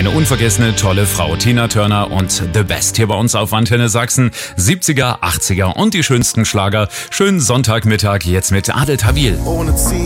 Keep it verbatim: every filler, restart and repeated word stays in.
Eine unvergessene, tolle Frau. Tina Turner und The Best hier bei uns auf Antenne Sachsen. siebziger, achtziger und die schönsten Schlager. Schönen Sonntagmittag jetzt mit Adel Tawil.